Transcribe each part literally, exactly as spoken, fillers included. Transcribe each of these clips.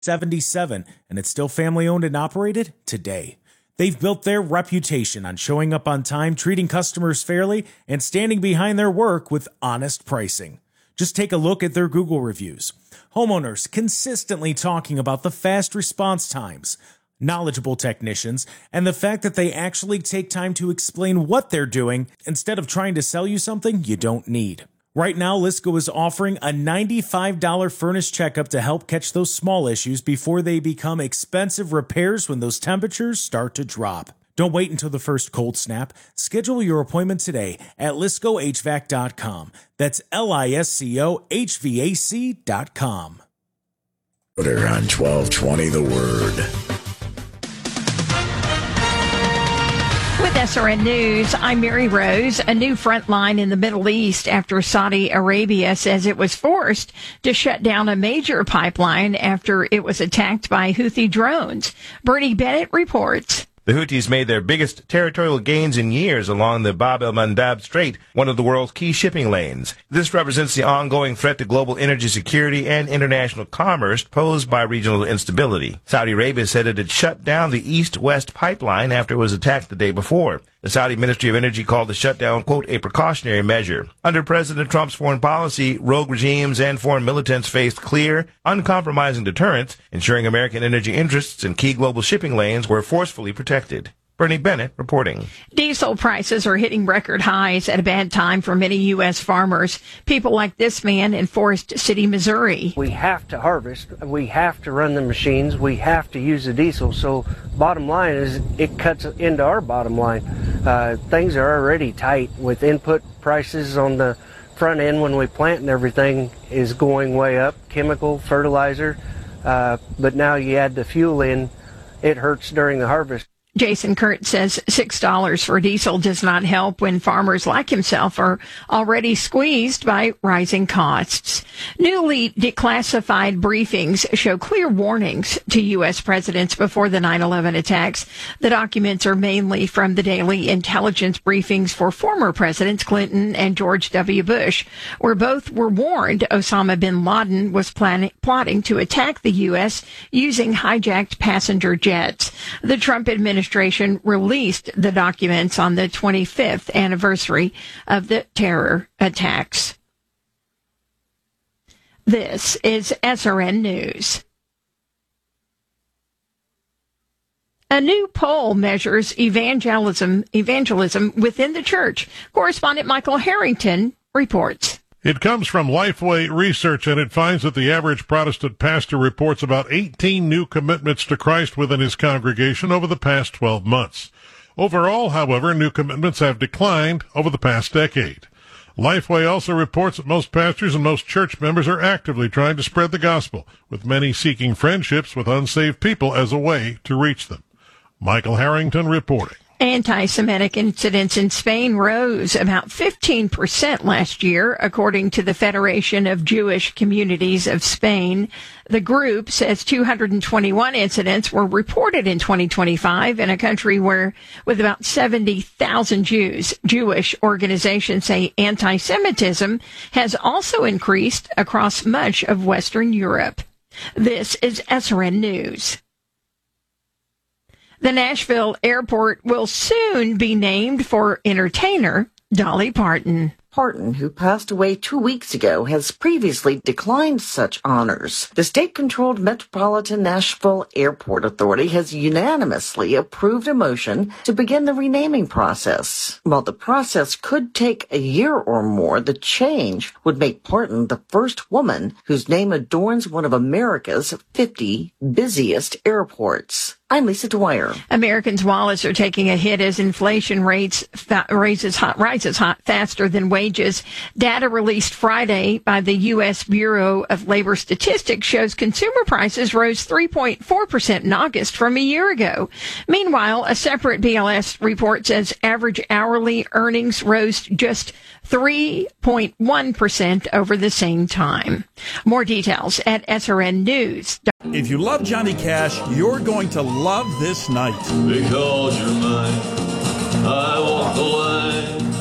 seventy-seven, and it's still family-owned and operated today. They've built their reputation on showing up on time, treating customers fairly, and standing behind their work with honest pricing. Just take a look at their Google reviews. Homeowners consistently talking about the fast response times, knowledgeable technicians, and the fact that they actually take time to explain what they're doing instead of trying to sell you something you don't need. Right now, Lisco is offering a ninety-five dollars furnace checkup to help catch those small issues before they become expensive repairs when those temperatures start to drop. Don't wait until the first cold snap. Schedule your appointment today at lisco h v a c dot com. That's L I S C O H V A C dot com. Twitter on twelve twenty The Word. With S R N News, I'm Mary Rose. A new front line in the Middle East after Saudi Arabia says it was forced to shut down a major pipeline after it was attacked by Houthi drones. Bernie Bennett reports. The Houthis made their biggest territorial gains in years along the Bab el-Mandab Strait, one of the world's key shipping lanes. This represents the ongoing threat to global energy security and international commerce posed by regional instability. Saudi Arabia said it had shut down the east-west pipeline after it was attacked the day before. The Saudi Ministry of Energy called the shutdown, quote, a precautionary measure. Under President Trump's foreign policy, rogue regimes and foreign militants faced clear, uncompromising deterrents, ensuring American energy interests in key global shipping lanes were forcefully protected. Bernie Bennett reporting. Diesel prices are hitting record highs at a bad time for many U S farmers. People like this man in Forest City, Missouri. We have to harvest. We have to run the machines. We have to use the diesel. So bottom line is it cuts into our bottom line. Uh, things are already tight with input prices on the front end when we plant and everything is going way up. Chemical, fertilizer. Uh, but now you add the fuel in, it hurts during the harvest. Jason Kurt says six dollars for diesel does not help when farmers like himself are already squeezed by rising costs. Newly declassified briefings show clear warnings to U S presidents before the nine eleven attacks. The documents are mainly from the daily intelligence briefings for former presidents Clinton and George W. Bush, where both were warned Osama bin Laden was planning, plotting to attack the U S using hijacked passenger jets. The Trump administration Administration released the documents on the twenty-fifth anniversary of the terror attacks. This is S R N News. A new poll measures evangelism, evangelism within the church. Correspondent Michael Harrington reports. It comes from Lifeway Research, and it finds that the average Protestant pastor reports about eighteen new commitments to Christ within his congregation over the past twelve months. Overall, however, new commitments have declined over the past decade. Lifeway also reports that most pastors and most church members are actively trying to spread the gospel, with many seeking friendships with unsaved people as a way to reach them. Michael Harrington reporting. Anti-Semitic incidents in Spain rose about fifteen percent last year, according to the Federation of Jewish Communities of Spain. The group says two hundred twenty-one incidents were reported in twenty twenty-five in a country where, with about seventy thousand Jews. Jewish organizations say anti-Semitism has also increased across much of Western Europe. This is S R N News. The Nashville airport will soon be named for entertainer Dolly Parton. Parton, who passed away two weeks ago, has previously declined such honors. The state-controlled Metropolitan Nashville Airport Authority has unanimously approved a motion to begin the renaming process. While the process could take a year or more, the change would make Parton the first woman whose name adorns one of America's fifty busiest airports. I'm Lisa Dwyer. Americans' wallets are taking a hit as inflation rates fa- raises hot, rises hot faster than wages. Data released Friday by the U S Bureau of Labor Statistics shows consumer prices rose three point four percent in August from a year ago. Meanwhile, a separate B L S report says average hourly earnings rose just three point one percent over the same time. More details at S R N News. If you love Johnny Cash, you're going to love this night. Because you're mine, I walk the line.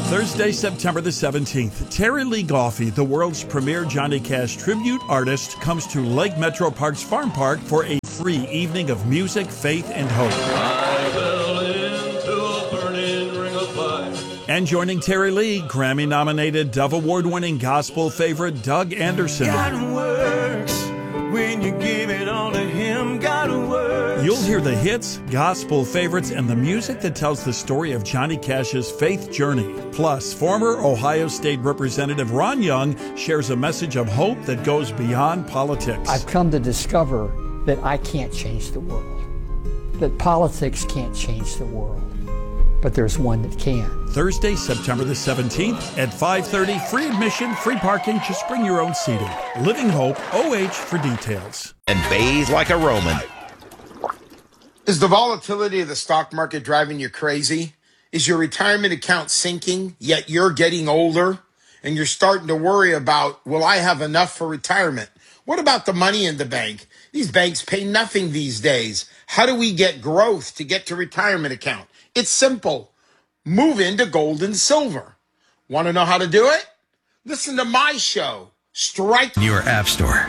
Thursday, September the seventeenth, Terry Lee Goffey, the world's premier Johnny Cash tribute artist, comes to Lake Metro Parks Farm Park for a free evening of music, faith, and hope. I fell into a burning ring of fire. And joining Terry Lee, Grammy-nominated Dove Award-winning gospel favorite Doug Anderson. God works when you give it all to Him. God works. You'll hear the hits, gospel favorites, and the music that tells the story of Johnny Cash's faith journey. Plus, former Ohio State Representative Ron Young shares a message of hope that goes beyond politics. I've come to discover that I can't change the world, that politics can't change the world, but there's one that can. Thursday, September the seventeenth at five thirty, free admission, free parking, just bring your own seating. Living Hope, O H for details. And bathe like a Roman. Is the volatility of the stock market driving you crazy? Is your retirement account sinking, yet you're getting older and you're starting to worry about, will I have enough for retirement? What about the money in the bank? These banks pay nothing these days. How do we get growth to get to retirement account? It's simple. Move into gold and silver. Want to know how to do it? Listen to my show, Strike Your App Store.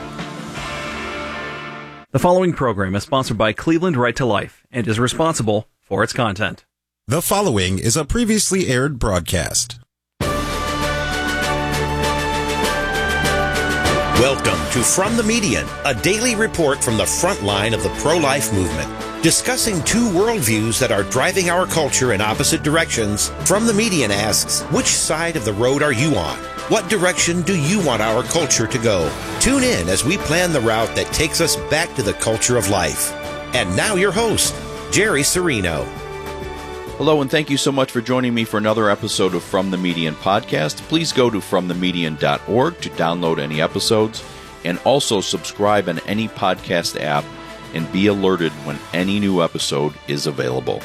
The following program is sponsored by Cleveland Right to Life and is responsible for its content. The following is a previously aired broadcast. Welcome to From the Median, a daily report from the front line of the pro-life movement. Discussing two worldviews that are driving our culture in opposite directions, From the Median asks, which side of the road are you on? What direction do you want our culture to go? Tune in as we plan the route that takes us back to the culture of life. And now your host, Jerry Serino. Hello, and thank you so much for joining me for another episode of From the Median podcast. Please go to from the median dot org to download any episodes, and also subscribe on any podcast app and be alerted when any new episode is available.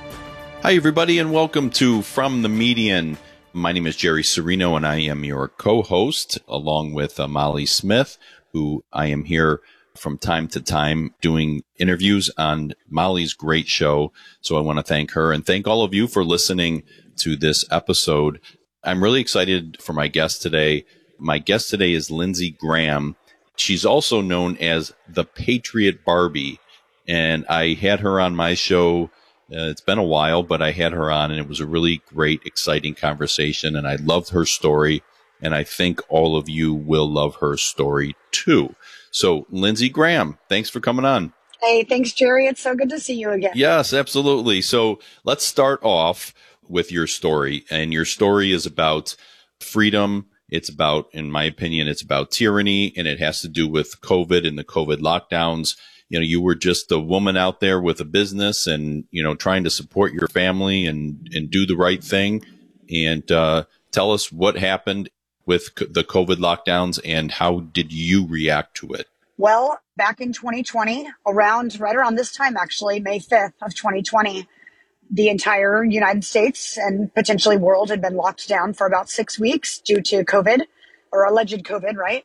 Hi, everybody, and welcome to From the Median. My name is Jerry Serino, and I am your co-host, along with uh, Molly Smith, who I am here from time to time doing interviews on Molly's great show. So I want to thank her and thank all of you for listening to this episode. I'm really excited for my guest today. My guest today is Lindsey Graham. She's also known as the Patriot Barbie, and I had her on my show. Uh, it's been a while, but I had her on, and it was a really great, exciting conversation, and I loved her story, and I think all of you will love her story too. So, Lindsey Graham, thanks for coming on. Hey, thanks, Jerry. It's so good to see you again. Yes, absolutely. So, let's start off with your story, and your story is about freedom. It's about, in my opinion, it's about tyranny, and it has to do with COVID and the COVID lockdowns. You know, you were just a woman out there with a business and, you know, trying to support your family and, and do the right thing. And uh, tell us what happened with the COVID lockdowns and how did you react to it? Well, back in twenty twenty, around right around this time, actually, May fifth of twenty twenty, the entire United States and potentially world had been locked down for about six weeks due to COVID, or alleged COVID, right?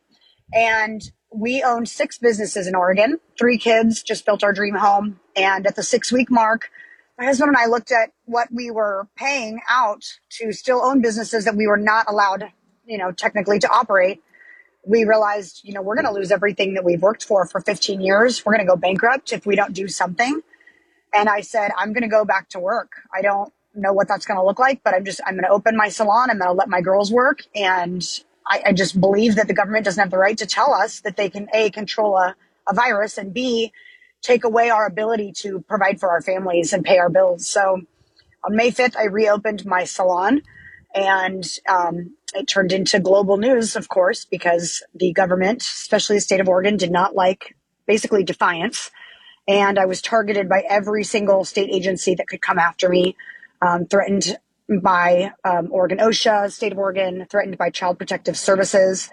And we owned six businesses in Oregon, three kids, just built our dream home. And at the six week mark, my husband and I looked at what we were paying out to still own businesses that we were not allowed, you know, technically to operate. We realized, you know, we're going to lose everything that we've worked for for fifteen years. We're going to go bankrupt if we don't do something. And I said, I'm going to go back to work. I don't know what that's going to look like, but I'm just, I'm going to open my salon. I'm going to let my girls work. And I, I just believe that the government doesn't have the right to tell us that they can, A, control a, a virus, and B, take away our ability to provide for our families and pay our bills. So on May fifth, I reopened my salon, and um, it turned into global news, of course, because the government, especially the state of Oregon, did not like basically defiance. And I was targeted by every single state agency that could come after me, um, threatened by um, Oregon OSHA, state of Oregon, threatened by Child Protective Services,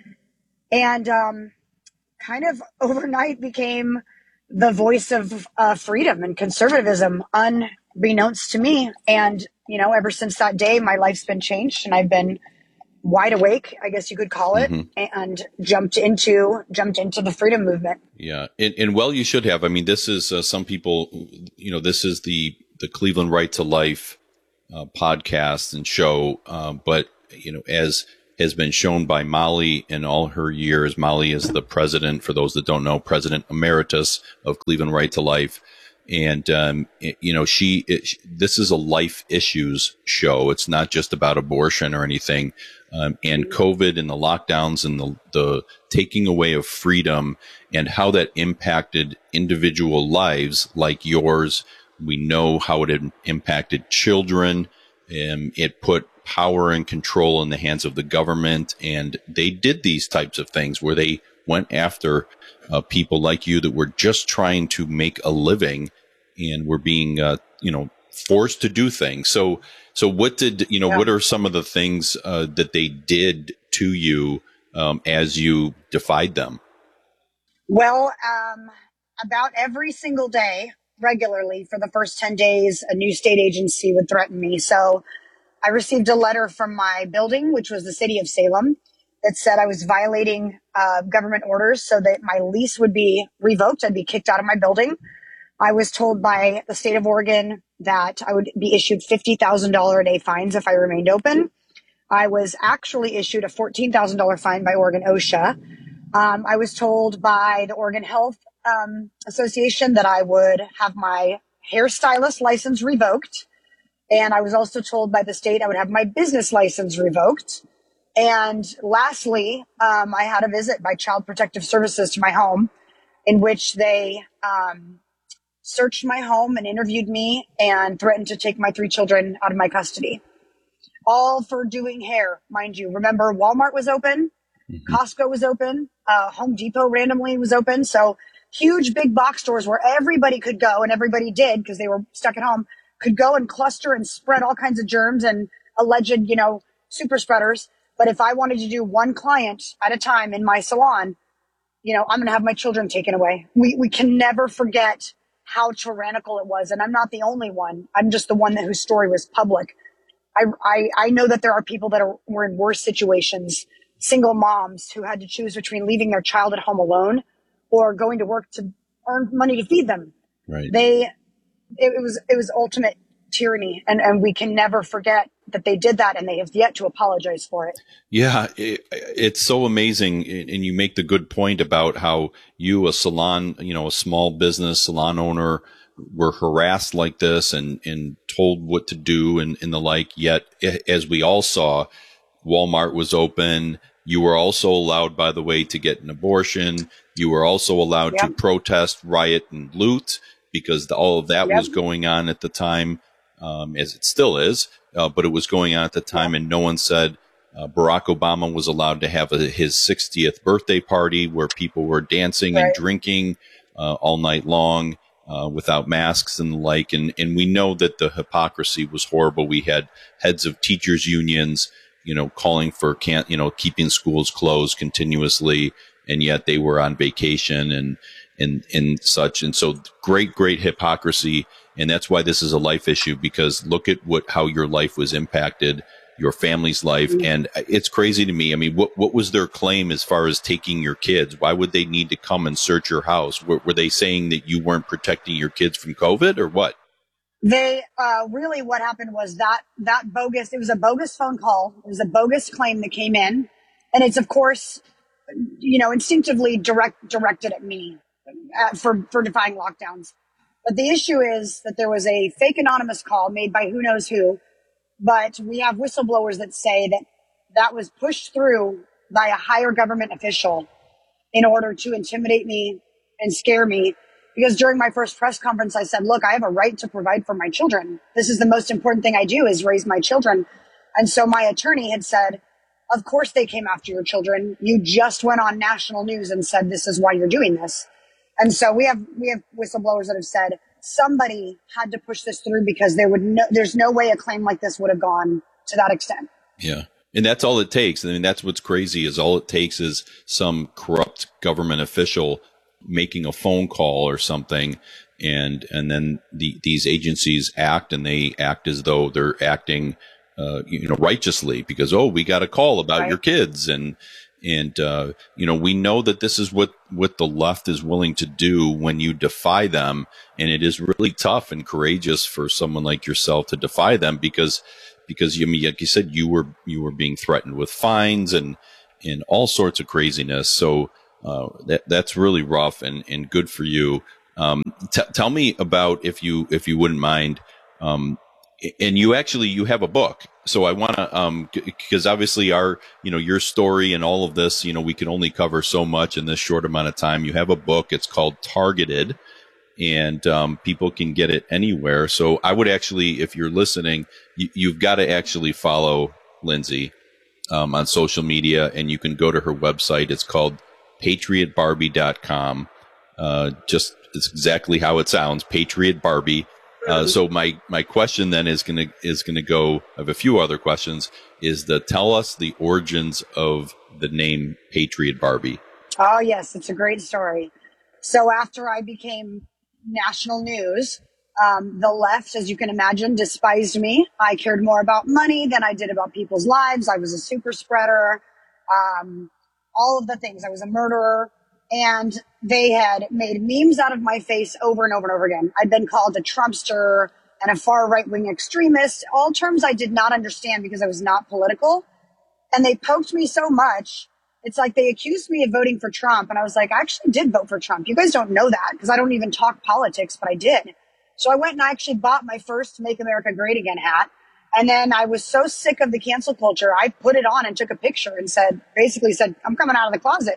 and um, kind of overnight became the voice of uh, freedom and conservatism, unbeknownst to me. And, you know, ever since that day, my life's been changed, and I've been wide awake, I guess you could call it, mm-hmm. and jumped into jumped into the freedom movement. Yeah, and, and well, you should have. I mean, this is uh, some people, you know, this is the the Cleveland Right to Life uh, podcast and show. Uh, but, you know, as has been shown by Molly in all her years, Molly is the president, for those that don't know, president emeritus of Cleveland Right to Life. And, um, it, you know, she, it, this is a life issues show. It's not just about abortion or anything. Um, and COVID and the lockdowns and the, the taking away of freedom and how that impacted individual lives like yours. We know how it had impacted children. Um, it put power and control in the hands of the government. And they did these types of things where they went after uh, people like you that were just trying to make a living and were being, uh, you know, forced to do things. So, so what did, you know, yeah. what are some of the things uh, that they did to you um, as you defied them? Well, um, about every single day, regularly for the first ten days, a new state agency would threaten me. So I received a letter from my building, which was the city of Salem, that said I was violating uh, government orders so that my lease would be revoked. I'd be kicked out of my building. I was told by the state of Oregon that I would be issued fifty thousand dollars a day fines if I remained open. I was actually issued a fourteen thousand dollars fine by Oregon OSHA. Um, I was told by the Oregon Health um, Association that I would have my hairstylist license revoked. And I was also told by the state I would have my business license revoked. And lastly, um, I had a visit by Child Protective Services to my home in which they um, searched my home and interviewed me and threatened to take my three children out of my custody. All for doing hair, mind you. Remember, Walmart was open, mm-hmm. Costco was open, uh, Home Depot randomly was open. So huge big box stores where everybody could go, and everybody did because they were stuck at home, could go and cluster and spread all kinds of germs and alleged, you know, super spreaders. But if I wanted to do one client at a time in my salon, you know, I'm going to have my children taken away. We we can never forget how tyrannical it was. And I'm not the only one. I'm just the one that whose story was public. I I, I know that there are people that are, were in worse situations, single moms who had to choose between leaving their child at home alone or going to work to earn money to feed them. Right. They, it, it was, it was ultimate tyranny. And, and we can never forget that they did that, and they have yet to apologize for it. Yeah, it, it's so amazing. And you make the good point about how you, a salon, you know, a small business salon owner, were harassed like this and, and told what to do and, and the like. Yet, as we all saw, Walmart was open. You were also allowed, by the way, to get an abortion. You were also allowed yep. to protest, riot, and loot because the, all of that yep. was going on at the time, um, as it still is. Uh, but it was going on at the time, and no one said uh, Barack Obama was allowed to have a, his sixtieth birthday party where people were dancing right. and drinking uh, all night long uh, without masks and the like. And, and we know that the hypocrisy was horrible. We had heads of teachers unions, you know, calling for can't, you know, keeping schools closed continuously, and yet they were on vacation and and and such. And so great, great hypocrisy. And that's why this is a life issue, because look at what, how your life was impacted, your family's life. Mm-hmm. And it's crazy to me. I mean, what, what was their claim as far as taking your kids? Why would they need to come and search your house? Were, were they saying that you weren't protecting your kids from COVID or what? They, uh, really what happened was that, that bogus, it was a bogus phone call. It was a bogus claim that came in. And it's, of course, you know, instinctively direct, directed at me uh, for, for defying lockdowns. But the issue is that there was a fake anonymous call made by who knows who, but we have whistleblowers that say that that was pushed through by a higher government official in order to intimidate me and scare me. Because during my first press conference, I said, look, I have a right to provide for my children. This is the most important thing I do, is raise my children. And so my attorney had said, of course they came after your children. You just went on national news and said, this is why you're doing this. And so we have, we have whistleblowers that have said somebody had to push this through because there would no, there's no way a claim like this would have gone to that extent. Yeah. And that's all it takes. I mean, that's what's crazy is all it takes is some corrupt government official making a phone call or something. And, and then the, these agencies act, and they act as though they're acting, uh, you know, righteously because, oh, we got a call about right. your kids. And, And, uh, you know, we know that this is what, what the left is willing to do when you defy them. And it is really tough and courageous for someone like yourself to defy them because, because you, like you said, you were, you were being threatened with fines and, and all sorts of craziness. So, uh, that, that's really rough and, and good for you. Um, t- tell me about, if you, if you wouldn't mind, um, and you actually, you have a book. So I want to, um, because obviously our, you know, your story and all of this, you know, we can only cover so much in this short amount of time. You have a book. It's called Targeted, and, um, people can get it anywhere. So I would actually, if you're listening, you, you've got to actually follow Lindsay, um, on social media, and you can go to her website. It's called patriot barbie dot com. Uh, just, it's exactly how it sounds, Patriot Barbie. Uh, so my, my question then is going to, is going to go, I have a few other questions, is the, tell us the origins of the name Patriot Barbie. Oh, yes. It's a great story. So after I became national news, um, the left, as you can imagine, despised me. I cared more about money than I did about people's lives. I was a super spreader, um, all of the things. I was a murderer. And they had made memes out of my face over and over and over again. I'd been called a Trumpster and a far right-wing extremist, all terms I did not understand because I was not political. And they poked me so much. It's like they accused me of voting for Trump. And I was like, I actually did vote for Trump. You guys don't know that because I don't even talk politics, but I did. So I went and I actually bought my first Make America Great Again hat. And then I was so sick of the cancel culture, I put it on and took a picture and said, basically said, I'm coming out of the closet.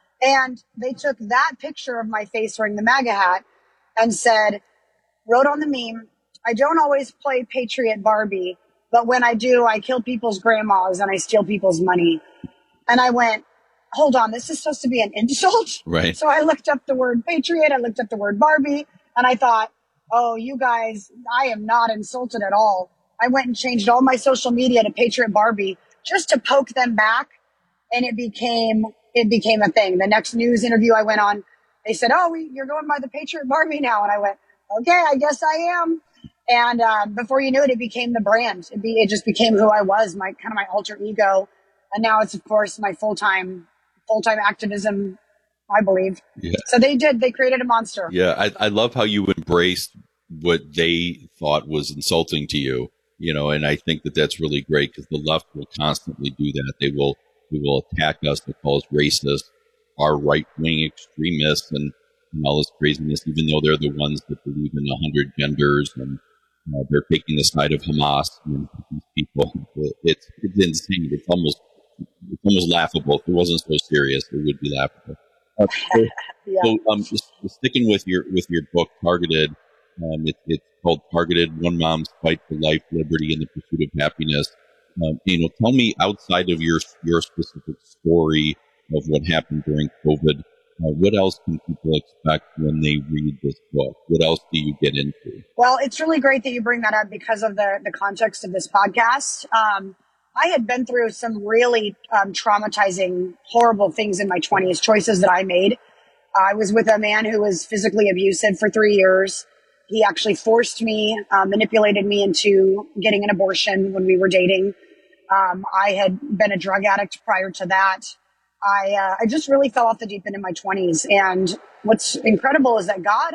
And they took that picture of my face wearing the MAGA hat and said, wrote on the meme, I don't always play Patriot Barbie, but when I do, I kill people's grandmas and I steal people's money. And I went, hold on, this is supposed to be an insult? Right. So I looked up the word Patriot, I looked up the word Barbie, and I thought, oh, you guys, I am not insulted at all. I went and changed all my social media to Patriot Barbie just to poke them back, and it became... it became a thing. The next news interview I went on, they said, oh, we, you're going by the Patriot Barbie now. And I went, okay, I guess I am. And uh, before you knew it, it became the brand. It, be, it just became who I was, my kind of my alter ego. And now it's, of course, my full-time, full-time activism, I believe. Yeah. So they did. They created a monster. Yeah, I, I love how you embraced what they thought was insulting to you, you know, and I think that that's really great because the left will constantly do that. They will They will attack us, they call us racist, our right-wing extremists, and, and all this craziness, even though they're the ones that believe in a hundred genders, and uh, they're taking the side of Hamas and these people. It's, it's insane. It's almost, it's almost laughable. If it wasn't so serious, it would be laughable. Uh, so, yeah. so um, just, just sticking with your with your book, Targeted, um, it, it's called Targeted: One Mom's Fight for Life, Liberty, and the Pursuit of Happiness. Um, you know, tell me outside of your your specific story of what happened during COVID, uh, what else can people expect when they read this book? What else do you get into? Well, it's really great that you bring that up because of the, the context of this podcast. Um, I had been through some really um, traumatizing, horrible things in my twenties, choices that I made. I was with a man who was physically abusive for three years. He actually forced me, uh, manipulated me into getting an abortion when we were dating. Um, I had been a drug addict prior to that. I, uh, I just really fell off the deep end in my twenties. And what's incredible is that God,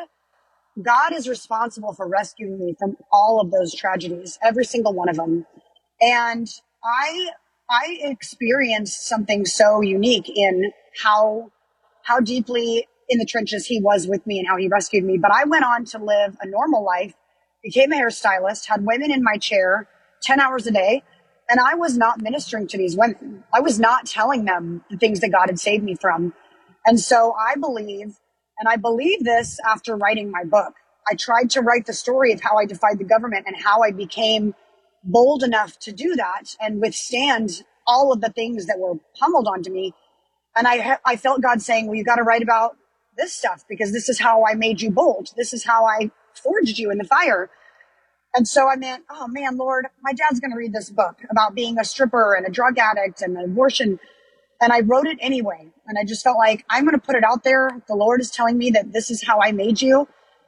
God is responsible for rescuing me from all of those tragedies, every single one of them. And I, I experienced something so unique in how, how deeply in the trenches he was with me and how he rescued me. But I went on to live a normal life, became a hairstylist, had women in my chair ten hours a day. And I was not ministering to these women. I was not telling them the things that God had saved me from. And so I believe, and I believe this after writing my book, I tried to write the story of how I defied the government and how I became bold enough to do that and withstand all of the things that were pummeled onto me. And I, I felt God saying, well, you got to write about this stuff because this is how I made you bold. This is how I forged you in the fire. And so I meant, oh man, Lord, my dad's going to read this book about being a stripper and a drug addict and an abortion. And I wrote it anyway. And I just felt like I'm going to put it out there. The Lord is telling me that this is how I made you.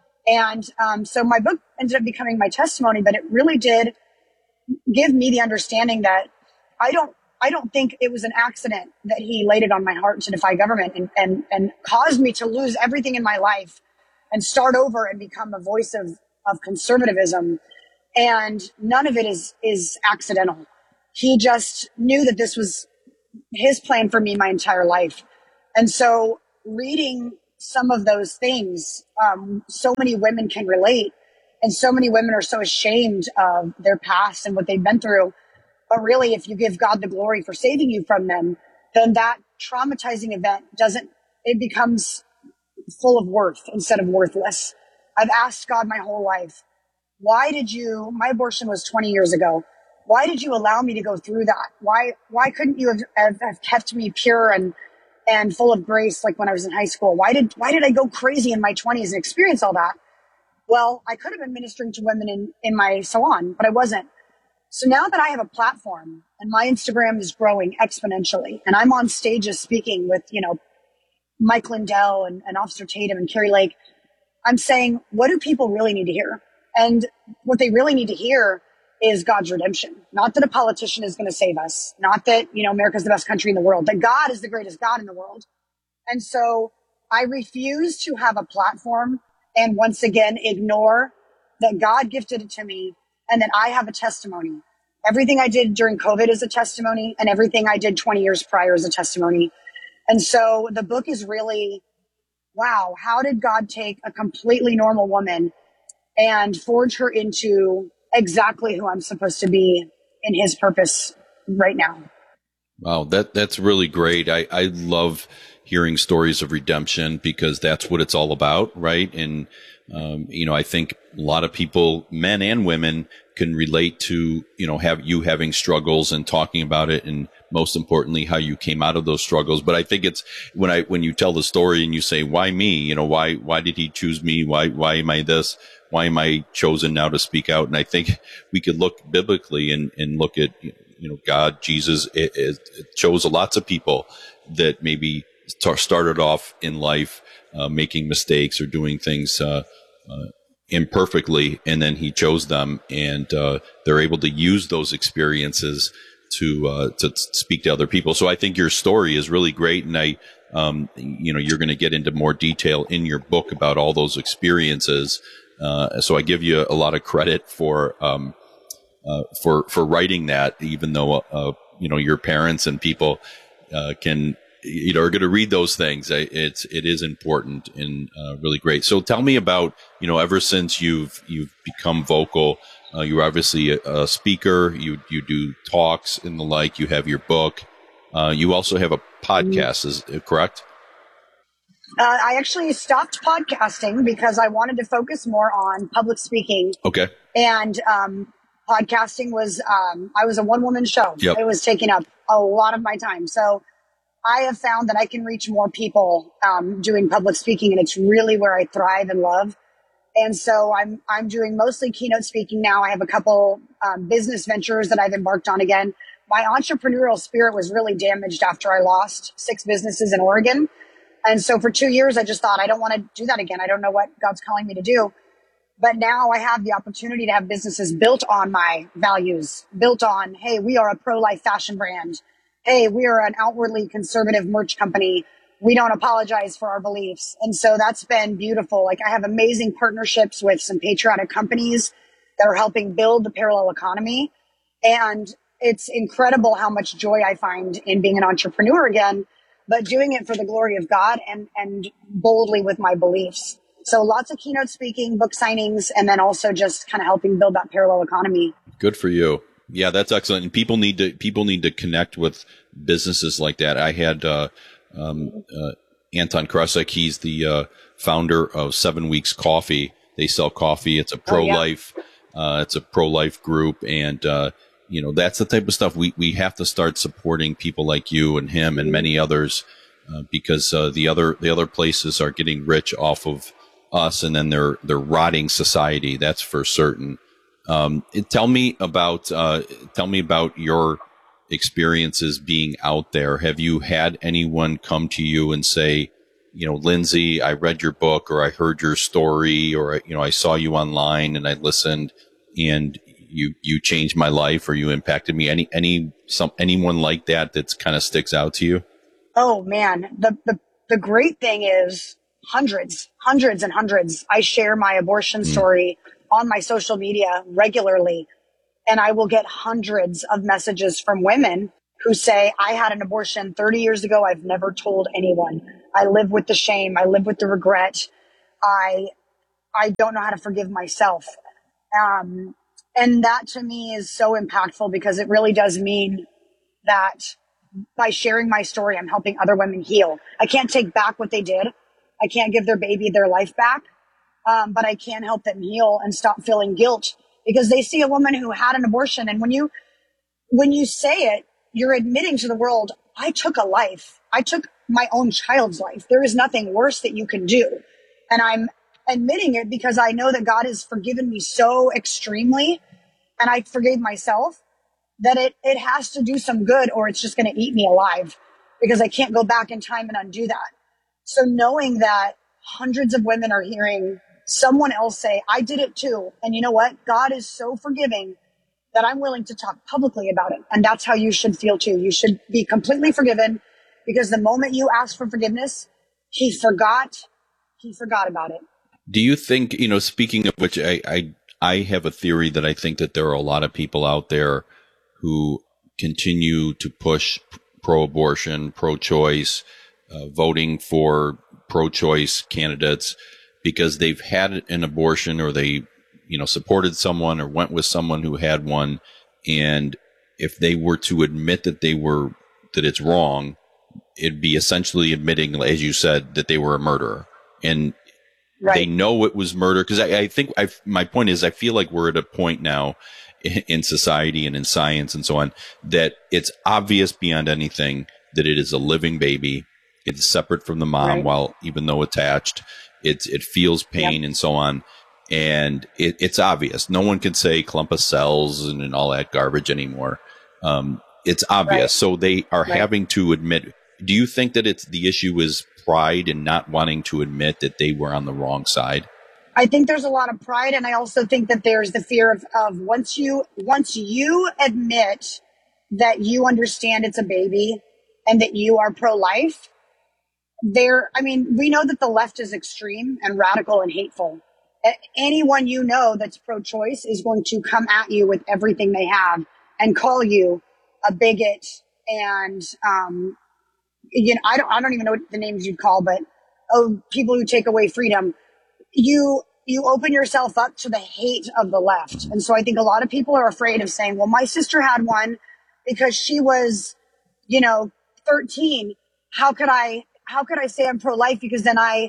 And um, so my book ended up becoming my testimony, but it really did give me the understanding that I don't, I don't think it was an accident that he laid it on my heart to defy government and, and, and caused me to lose everything in my life and start over and become a voice of, of conservatism. And none of it is, is accidental. He just knew that this was his plan for me my entire life. And so reading some of those things, um, so many women can relate, and so many women are so ashamed of their past and what they've been through. But really, if you give God the glory for saving you from them, then that traumatizing event doesn't, it becomes full of worth instead of worthless. I've asked God my whole life, why did you, my abortion was twenty years ago. Why did you allow me to go through that? Why, why couldn't you have, have, have kept me pure and, and full of grace like when I was in high school? Why did, why did I go crazy in my twenties and experience all that? Well, I could have been ministering to women in, in my salon, but I wasn't. So now that I have a platform and my Instagram is growing exponentially and I'm on stages speaking with, you know, Mike Lindell and, and Officer Tatum and Carrie Lake, I'm saying, what do people really need to hear? And what they really need to hear is God's redemption. Not that a politician is going to save us. Not that, you know, America's the best country in the world. That God is the greatest God in the world. And so I refuse to have a platform and once again ignore that God gifted it to me and that I have a testimony. Everything I did during COVID is a testimony, and everything I did twenty years prior is a testimony. And so the book is really, wow, how did God take a completely normal woman and forge her into exactly who I'm supposed to be in his purpose right now? Wow, that that's really great. I, I love hearing stories of redemption because that's what it's all about, right? And, um, you know, I think a lot of people, men and women, can relate to, you know, have you having struggles and talking about it, and most importantly, how you came out of those struggles. But I think it's when I, when you tell the story and you say, why me? You know, why, why did he choose me? Why, why am I this? Why am I chosen now to speak out? And I think we could look biblically and, and look at, you know, God, Jesus, it, it chose lots of people that maybe t- started off in life, uh, making mistakes or doing things, uh, uh, imperfectly, and then he chose them, and uh, they're able to use those experiences to uh, to speak to other people. So I think your story is really great, and I, um, you know, you're going to get into more detail in your book about all those experiences. Uh, so I give you a lot of credit for um, uh, for for writing that, even though uh, you know your parents and people uh, can. You know, are going to read those things. It's, it is important and uh, really great. So tell me about, you know, ever since you've, you've become vocal, uh, you're obviously a, a speaker, you, you do talks and the like, you have your book. Uh, you also have a podcast, is it correct? Uh, I actually stopped podcasting because I wanted to focus more on public speaking. Okay. And, um, podcasting was, um, I was a one woman show. Yep. It was taking up a lot of my time. So I have found that I can reach more people um, doing public speaking, and it's really where I thrive and love. And so I'm I'm doing mostly keynote speaking now. I have a couple um, business ventures that I've embarked on again. My entrepreneurial spirit was really damaged after I lost six businesses in Oregon. And so for two years, I just thought, I don't want to do that again. I don't know what God's calling me to do. But now I have the opportunity to have businesses built on my values, built on, hey, we are a pro-life fashion brand. Hey, we are an outwardly conservative merch company. We don't apologize for our beliefs. And so that's been beautiful. Like, I have amazing partnerships with some patriotic companies that are helping build the parallel economy. And it's incredible how much joy I find in being an entrepreneur again, but doing it for the glory of God and, and boldly with my beliefs. So lots of keynote speaking, book signings, and then also just kind of helping build that parallel economy. Good for you. Yeah, that's excellent. And people need to, people need to connect with businesses like that. I had, uh, um, uh, Anton Krasek. He's the, uh, founder of Seven Weeks Coffee. They sell coffee. It's a pro-life, oh, yeah. uh, it's a pro-life group. And, uh, you know, that's the type of stuff we, we have to start supporting people like you and him and many others, uh, because, uh, the other, the other places are getting rich off of us, and then they're, they're rotting society. That's for certain. Um, tell me about, uh, tell me about your experiences being out there. Have you had anyone come to you and say, you know, Lindsay, I read your book, or I heard your story, or, you know, I saw you online and I listened, and you you changed my life or you impacted me. Any any some anyone like that that's kind of sticks out to you? Oh man, the the the great thing is hundreds, hundreds and hundreds. I share my abortion mm. story on my social media regularly, and I will get hundreds of messages from women who say, I had an abortion thirty years ago. I've never told anyone. I live with the shame. I live with the regret. I, I don't know how to forgive myself. Um, and that to me is so impactful because it really does mean that by sharing my story, I'm helping other women heal. I can't take back what they did. I can't give their baby their life back. Um, but I can help them heal and stop feeling guilt because they see a woman who had an abortion. And when you, when you say it, you're admitting to the world, I took a life. I took my own child's life. There is nothing worse that you can do. And I'm admitting it because I know that God has forgiven me so extremely, and I forgave myself, that it, it has to do some good or it's just going to eat me alive because I can't go back in time and undo that. So knowing that hundreds of women are hearing someone else say, I did it too. And you know what? God is so forgiving that I'm willing to talk publicly about it. And that's how you should feel too. You should be completely forgiven because the moment you ask for forgiveness, he forgot, he forgot about it. Do you think, you know, speaking of which, I, I, I have a theory that I think that there are a lot of people out there who continue to push pro-abortion, pro-choice, uh, voting for pro-choice candidates because they've had an abortion or they, you know, supported someone or went with someone who had one. And if they were to admit that they were, that it's wrong, it'd be essentially admitting, as you said, that they were a murderer. And right. They know it was murder. Cause I, I think I, my point is, I feel like we're at a point now in, in society and in science and so on, that it's obvious beyond anything that it is a living baby. It's separate from the mom, right. While even though attached, it's, it feels pain yep. and so on. And it, it's obvious. No one can say clump of cells and, and all that garbage anymore. Um, it's obvious. Right. So they are right. having to admit. Do you think that it's the issue is pride and not wanting to admit that they were on the wrong side? I think there's a lot of pride. And I also think that there's the fear of, of once you, once you admit that you understand it's a baby and that you are pro-life there. I mean, we know that the left is extreme and radical and hateful. Anyone you know that's pro-choice is going to come at you with everything they have and call you a bigot and, um, you know, I don't, I don't even know what the names you'd call, but oh, people who take away freedom. You, you open yourself up to the hate of the left. And so I think a lot of people are afraid of saying, well, my sister had one because she was, you know, thirteen. How could I, how could I say I'm pro-life? Because then I,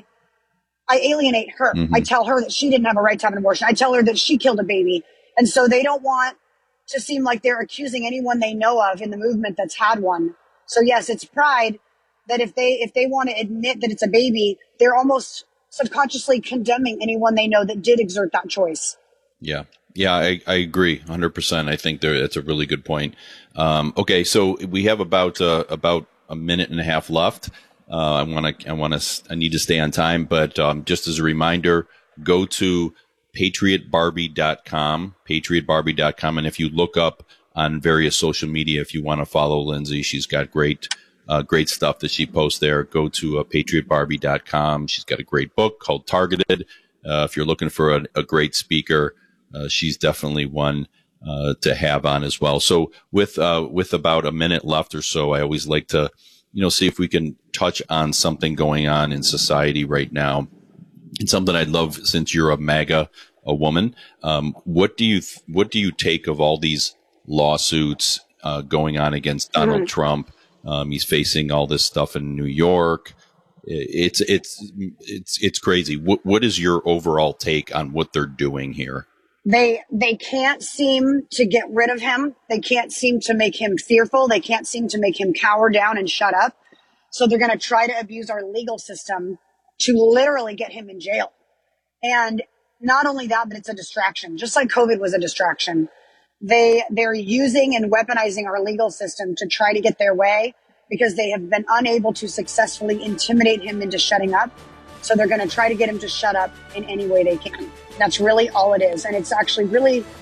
I alienate her. Mm-hmm. I tell her that she didn't have a right to have an abortion. I tell her that she killed a baby. And so they don't want to seem like they're accusing anyone they know of in the movement that's had one. So yes, it's pride that if they, if they want to admit that it's a baby, they're almost subconsciously condemning anyone they know that did exert that choice. Yeah. Yeah, I, I agree one hundred percent. I think there, that's a really good point. Um, okay. So we have about, uh, about a minute and a half left. Uh, I want to, I want to, I need to stay on time, but, um, just as a reminder, go to patriot barbie dot com, patriot barbie dot com. And if you look up on various social media, if you want to follow Lindsay, she's got great, uh, great stuff that she posts there. Go to uh, patriot barbie dot com. She's got a great book called Targeted. Uh, if you're looking for a, a great speaker, uh, she's definitely one, uh, to have on as well. So with, uh, with about a minute left or so, I always like to, you know, see if we can touch on something going on in society right now. And something I'd love, since you're a MAGA, a woman, um, what do you, th- what do you take of all these lawsuits, uh, going on against Donald mm-hmm. Trump? Um, he's facing all this stuff in New York. It's, it's, it's, it's crazy. What, what is your overall take on what they're doing here? They, they can't seem to get rid of him. They can't seem to make him fearful. They can't seem to make him cower down and shut up. So they're going to try to abuse our legal system to literally get him in jail. And not only that, but it's a distraction, just like COVID was a distraction. They, they're using and weaponizing our legal system to try to get their way because they have been unable to successfully intimidate him into shutting up. So they're going to try to get him to shut up in any way they can. That's really all it is. And it's actually really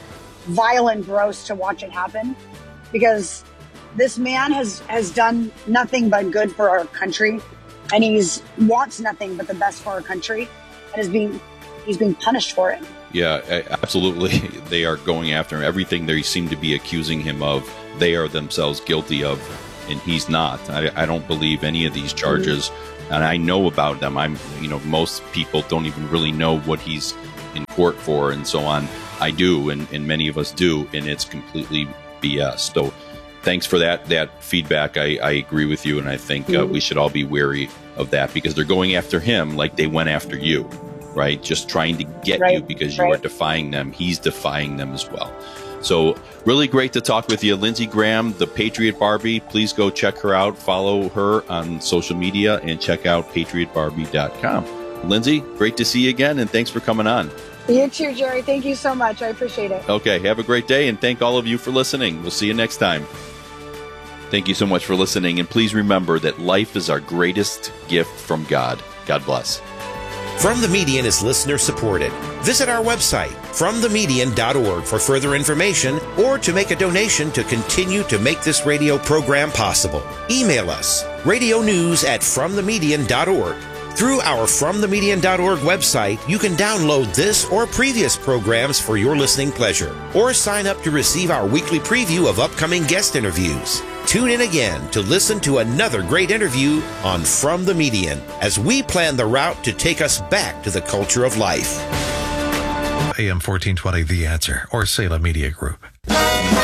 vile and gross to watch it happen, because this man has, has done nothing but good for our country, and he's wants nothing but the best for our country, and is being he's being punished for it. Yeah, absolutely. They are going after him. Everything they seem to be accusing him of, they are themselves guilty of, and he's not. I, I don't believe any of these charges, mm-hmm. and I know about them. I'm, you know, most people don't even really know what he's in court for, and so on. I do, and, and many of us do, and it's completely B S. So, thanks for that that feedback. I, I agree with you, and I think mm-hmm. uh, we should all be wary of that, because they're going after him like they went after you, right? Just trying to get right. you because you right. are defying them. He's defying them as well. So really great to talk with you. Lindsey Graham, the Patriot Barbie. Please go check her out. Follow her on social media and check out patriot barbie dot com. Lindsey, great to see you again, and thanks for coming on. You too, Jerry. Thank you so much. I appreciate it. Okay, have a great day, and thank all of you for listening. We'll see you next time. Thank you so much for listening, and please remember that life is our greatest gift from God. God bless. From the Median is listener supported. Visit our website, from the median dot org, for further information or to make a donation to continue to make this radio program possible. Email us, radio news at from the median dot org. Through our from the median dot org website, you can download this or previous programs for your listening pleasure, or sign up to receive our weekly preview of upcoming guest interviews. Tune in again to listen to another great interview on From the Median as we plan the route to take us back to the culture of life. A M fourteen twenty, The Answer, or Salem Media Group.